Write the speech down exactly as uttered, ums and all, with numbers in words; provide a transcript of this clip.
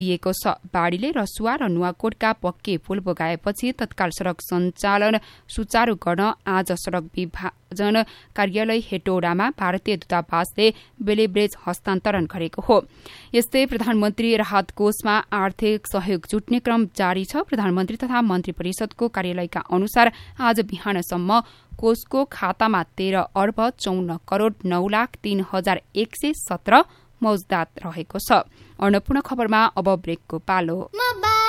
दिएको छ। बाढीले रसुवा र नुवाकोटका पक्के पुल बगाएपछि तत्काल सड़क सञ्चालन सुचारू गर्न आज सड़क विभाजन कार्यालय हेटौडामा भारतीय दूतावासले बेलेब्रेज हस्तान्तरण गरेको हो। यस्तै प्रधानमन्त्री राहत कोषमा आर्थिक सहयोग जुट्ने क्रम जारी छ। प्रधानमन्त्री तथा मन्त्री परिषदको कार्यालयका अनुसार आज बिहानसम्म कोषको खातामा तेह्र अर्ब चौन्न करोड़ नौ लाख तीन हजार एक सय सत्र मौजदात रहेको छ। अन्नपूर्ण खबरमा अब ब्रेकको पालो।